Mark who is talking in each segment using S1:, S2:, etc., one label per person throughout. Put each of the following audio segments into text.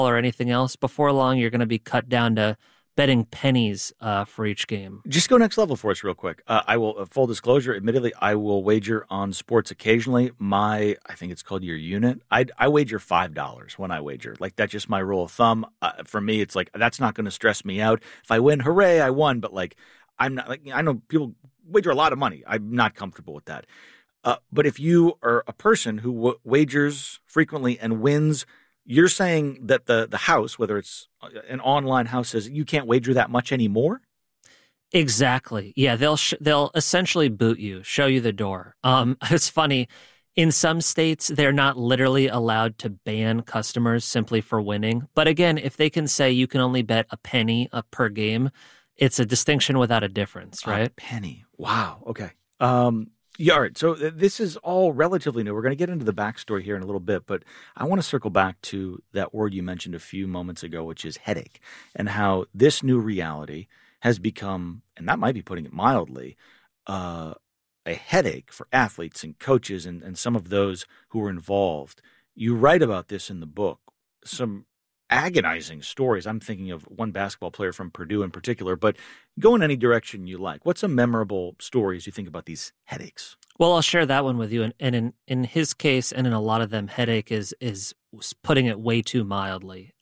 S1: or anything else, before long you're going to be cut down to betting pennies for each game.
S2: Just go next level for us real quick. I will, full disclosure, admittedly, I will wager on sports occasionally. I think it's called your unit. I wager $5 when I wager. Like, that's just my rule of thumb. For me, it's like, that's not going to stress me out. If I win, hooray, I won. But like, I'm not, like, I know people wager a lot of money. I'm not comfortable with that. But if you are a person who wagers frequently and wins, you're saying that the house, whether it's an online house, says you can't wager that much anymore?
S1: Exactly. Yeah, they'll essentially boot you, show you the door. It's funny. In some states, they're not literally allowed to ban customers simply for winning. But again, if they can say you can only bet a penny per game, it's a distinction without a difference, right?
S2: A penny. Wow. Okay. Yeah, all right. So this is all relatively new. We're going to get into the backstory here in a little bit, but I want to circle back to that word you mentioned a few moments ago, which is headache, and how this new reality has become, and that might be putting it mildly, a headache for athletes and coaches and some of those who are involved. You write about this in the book, some agonizing stories. I'm thinking of one basketball player from Purdue in particular, but go in any direction you like. What's some memorable stories you think about these headaches?
S1: Well, I'll share that one with you. And in his case, and in a lot of them, headache is putting it way too mildly.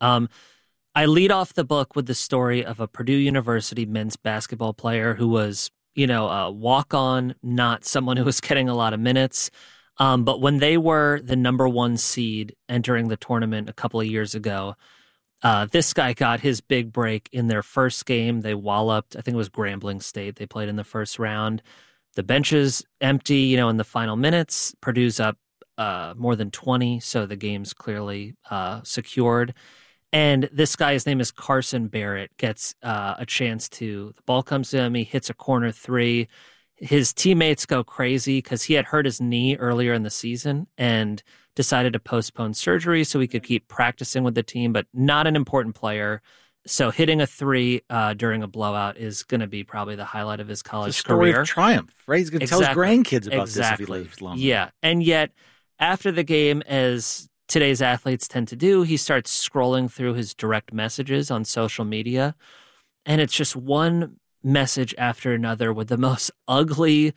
S1: I lead off the book with the story of a Purdue University men's basketball player who was, a walk-on, not someone who was getting a lot of minutes. But when they were the number one seed entering the tournament a couple of years ago, this guy got his big break in their first game. They walloped, I think it was Grambling State. They played in the first round. The bench is empty, in the final minutes. Purdue's up more than 20, so the game's clearly secured. And this guy, his name is Carson Barrett, gets a chance the ball comes to him, he hits a corner three. His teammates go crazy because he had hurt his knee earlier in the season and decided to postpone surgery so he could keep practicing with the team, but not an important player. So hitting a three during a blowout is going to be probably the highlight of his college
S2: career.
S1: Story
S2: of triumph, right? He's going to tell his grandkids about this if he lives long.
S1: Yeah, and yet after the game, as today's athletes tend to do, he starts scrolling through his direct messages on social media, and it's just one message after another with the most ugly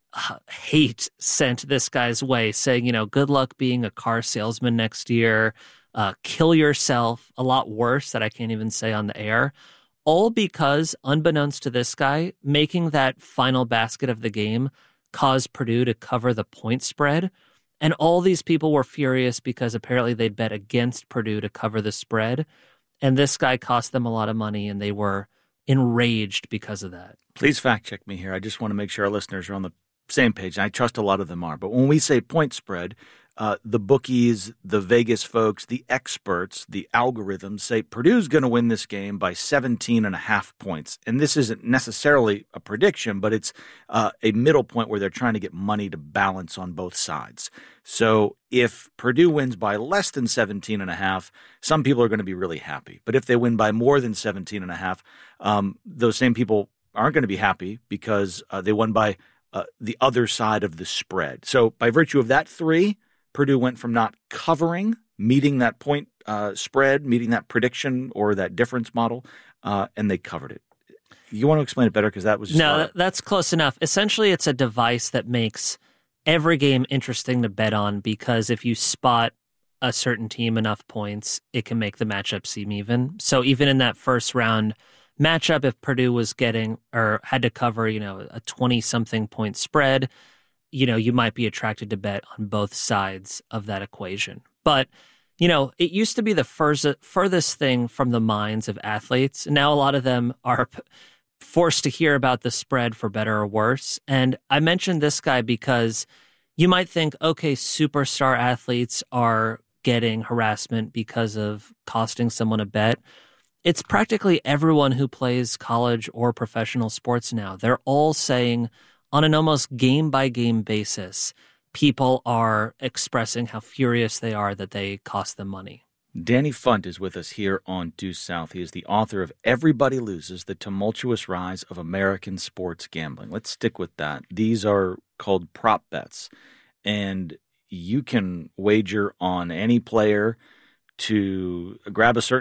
S1: hate sent this guy's way, saying, good luck being a car salesman next year, kill yourself, a lot worse that I can't even say on the air, all because, unbeknownst to this guy, making that final basket of the game caused Purdue to cover the point spread. And all these people were furious because apparently they'd bet against Purdue to cover the spread. And this guy cost them a lot of money, and they were enraged because of that.
S2: Please fact check me here. I just want to make sure our listeners are on the same page. And I trust a lot of them are. But when we say point spread, the bookies, the Vegas folks, the experts, the algorithms say Purdue's going to win this game by 17.5 points. And this isn't necessarily a prediction, but it's a middle point where they're trying to get money to balance on both sides. So if Purdue wins by less than 17.5, some people are going to be really happy. But if they win by more than 17.5, those same people aren't going to be happy because they won by the other side of the spread. So by virtue of that three, Purdue went from not covering, meeting that point spread, meeting that prediction or that difference model, and they covered it. You want to explain it better because that was just
S1: that's close enough. Essentially, it's a device that makes every game interesting to bet on because if you spot a certain team enough points, it can make the matchup seem even. So even in that first round matchup, if Purdue was getting or had to cover, a 20-something point spread, you might be attracted to bet on both sides of that equation. But, it used to be the furthest thing from the minds of athletes. Now a lot of them are forced to hear about the spread for better or worse. And I mentioned this guy because you might think, okay, superstar athletes are getting harassment because of costing someone a bet. It's practically everyone who plays college or professional sports now. They're all saying, on an almost game-by-game basis, people are expressing how furious they are that they cost them money.
S2: Danny Funt is with us here on Due South. He is the author of Everybody Loses, The Tumultuous Rise of American Sports Gambling. Let's stick with that. These are called prop bets, and you can wager on any player to grab a certain